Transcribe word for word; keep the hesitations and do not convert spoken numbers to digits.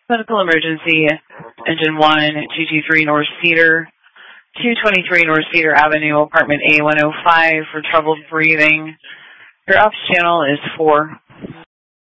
Medical emergency, engine one, two two three North Cedar, two twenty-three North Cedar Avenue, apartment A one oh five for troubled breathing. Your ops channel is four.